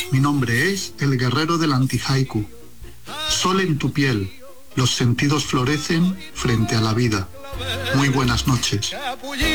mi nombre es el guerrero del antihaiku. Sol en tu piel, los sentidos florecen frente a la vida. Muy buenas noches.